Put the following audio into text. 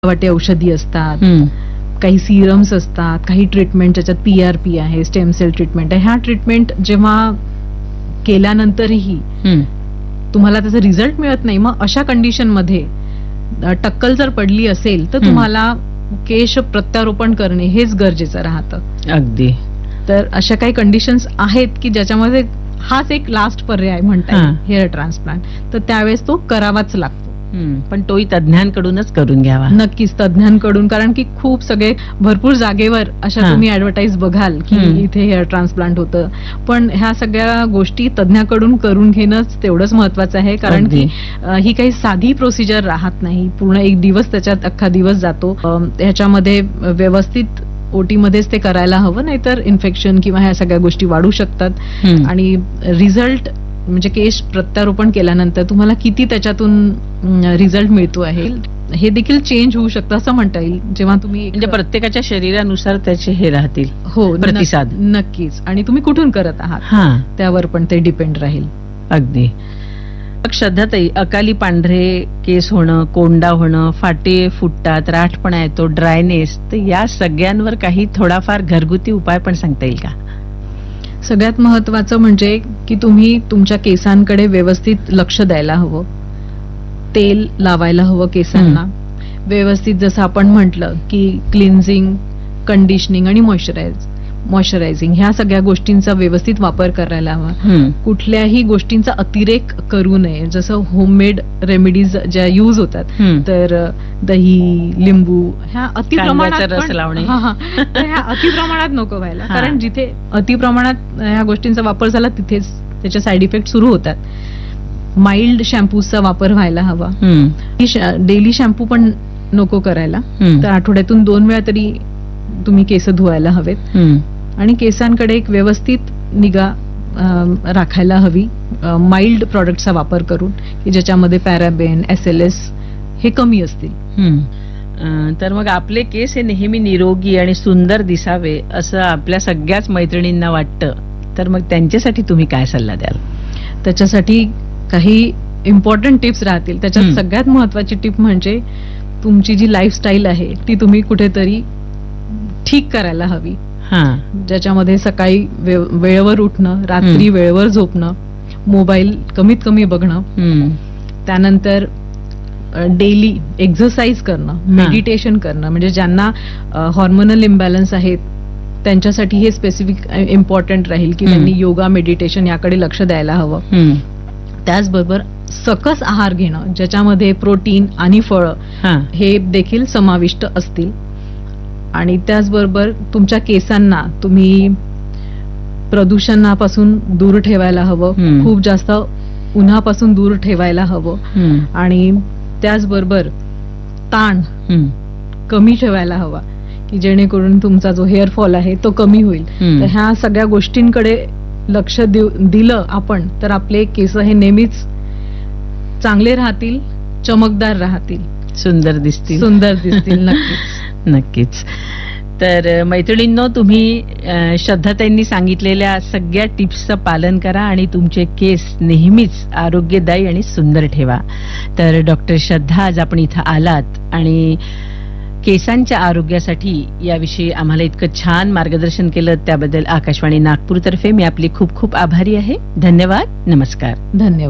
वाटे औषधी असतात, काही सिरम्स असतात, काही ट्रीटमेंट ज्याच्यात PRP आहे, स्टेम सेल ट्रीटमेंट आहे. ह्या ट्रीटमेंट जेव्हा केल्यानंतरही तुम्हाला त्याचा रिझल्ट मिळत नाही, मग अशा कंडिशन मध्ये टक्कल जर पडली असेल तर तुम्हाला केश प्रत्यारोपण करणे हेच गरजेचं राहतं. अगदी. तर अशा काही कंडिशन्स आहेत की ज्याच्यामध्ये हाच एक लास्ट पर्याय म्हणता येईल हेअर ट्रान्सप्लांट, तर त्यावेळेस तो करावाच लागतो. पण तोही तज्ञांकडूनच करून घ्यावा. नक्कीच तज्ञांकडून, कारण की खूप सगळे भरपूर जागेवर अशा तुम्ही ऍडव्हर्टाईज बघाल की इथे हेअर ट्रान्सप्लांट होतं, पण ह्या सगळ्या गोष्टी तज्ञाकडून करून घेणंच तेवढंच महत्वाचं आहे. कारण की ही काही साधी प्रोसिजर राहत नाही. पूर्ण एक दिवस, त्याच्यात अख्खा दिवस जातो. ह्याच्यामध्ये व्यवस्थित OT मध्येच ते करायला हवं, नाहीतर इन्फेक्शन किंवा ह्या सगळ्या गोष्टी वाढू शकतात. आणि रिझल्ट म्हणजे केश प्रत्यारोपण केल्यानंतर तुम्हाला किती त्याच्यातून रिझल्ट मिळतो आहे हे देखील चेंज होऊ शकतं असं म्हणता येईल. जेव्हा तुम्ही म्हणजे प्रत्येकाच्या शरीरानुसार त्याचे हे राहतील. हो, प्रतिसाद. नक्कीच. आणि तुम्ही कुठून करत आहात त्यावर पण ते डिपेंड राहील. अगदी. श्रद्धाताई, अकाली पांढरे केस होणं, कोंडा होणं, फाटे फुटतात, राठपणा येतो, ड्रायनेस, तर या सगळ्यांवर काही थोडाफार घरगुती उपाय पण सांगता येईल का? सगळ्यात महत्वाचं म्हणजे की तुम्ही तुमच्या केसांकडे व्यवस्थित लक्ष द्यायला हवं. तेल लावायला हवं केसांना व्यवस्थित. जसं आपण म्हटलं की क्लिन्झिंग, कंडिशनिंग आणि मॉइश्चरायझिंग ह्या सगळ्या गोष्टींचा व्यवस्थित वापर करायला हवा. कुठल्याही गोष्टींचा अतिरेक करू नये. जसं होममेड रेमेडीज ज्या यूज होतात, तर दही, लिंबू ह्या अतिप्रमाणात ह्या अतिप्रमाणात नको व्हायला. कारण जिथे अतिप्रमाणात ह्या गोष्टींचा वापर झाला तिथेच त्याचे साईड इफेक्ट सुरू होतात. माइल्ड शॅम्पूचा वापर व्हायला हवा. डेली शॅम्पू पण नको करायला. तर आठवड्यातून 2 वेळा तरी तुम्ही केस धुवायला हवेत. आणि केसांकडे एक व्यवस्थित निगा राखायला हवी, माइल्ड प्रॉडक्टचा वापर करून, की ज्याच्यामध्ये पॅराबेन, SLS हे कमी असतील. तर मग आपले केस हे नेहमी निरोगी आणि सुंदर दिसावे असं आपल्या सगळ्याच मैत्रिणींना वाटतं, तर मग त्यांच्यासाठी तुम्ही काय सल्ला द्याल? त्याच्यासाठी काही इम्पॉर्टंट टिप्स राहतील. त्याच्यात सगळ्यात महत्वाची टिप म्हणजे तुमची जी लाईफस्टाईल आहे ती तुम्ही कुठेतरी ठीक करायला हवी. ज्याच्यामध्ये सकाळी वेळेवर उठणं, रात्री वेळेवर झोपणं, मोबाईल कमीत कमी बघणं, त्यानंतर डेली एक्सरसाइज करणं, मेडिटेशन करणं. म्हणजे ज्यांना हॉर्मोनल इम्बॅलन्स आहेत त्यांच्यासाठी हे स्पेसिफिक इम्पॉर्टंट राहील की त्यांनी योगा, मेडिटेशन याकडे लक्ष द्यायला हवं. त्याचबरोबर सकस आहार घेणं, ज्याच्यामध्ये प्रोटीन आणि फळं हे देखील समाविष्ट असतील. आणि त्याचबरोबर तुमच्या केसांना तुम्ही प्रदूषणापासून दूर ठेवायला हवं, खूप जास्त उन्हापासून दूर ठेवायला हवं. आणि त्याचबरोबर ताण कमी ठेवायला हवा, की जेणेकरून तुमचा जो हेअरफॉल आहे तो कमी होईल. तर ह्या सगळ्या गोष्टींकडे लक्ष दिलं आपण तर आपले केस हे नेहमीच चांगले राहतील, चमकदार राहतील, सुंदर दिसतील. नक्कीच. नक्कीच. तर मैत्रिणींनो, तुम्ही श्रद्धाताईंनी सांगितलेल्या सगळ्या टिप्सचं पालन करा आणि तुमचे केस नेहमीच आरोग्यदायी आणि सुंदर ठेवा. तर डॉक्टर श्रद्धा, आज आपण इथं आलात आणि केसांच्या आरोग्यासाठी याविषयी आम्हाला इतकं छान मार्गदर्शन केलं, त्याबद्दल आकाशवाणी नागपूरतर्फे मी आपली खूप खूप आभारी आहे. धन्यवाद. नमस्कार. धन्यवाद.